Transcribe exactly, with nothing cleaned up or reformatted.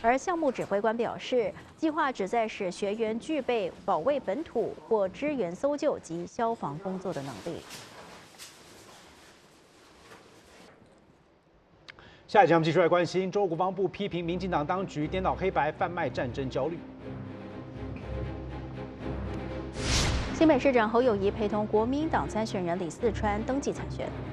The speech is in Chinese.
而项目指挥官表示，计划旨在使学员具备保卫本土或支援搜救及消防工作的能力。 下一节我们继续来关心，中国国防部批评民进党当局颠倒黑白，贩卖战争焦虑。 新北市长侯友宜陪同国民党参选人李四川登记参选。